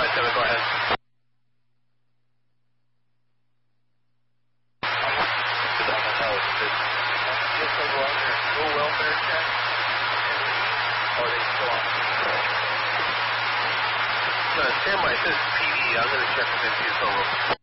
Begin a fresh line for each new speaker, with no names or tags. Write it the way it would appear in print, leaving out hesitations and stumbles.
7, go ahead. Just a welfare check? Or are they still on? Standby, it says PD. I'm going to check with NPS over.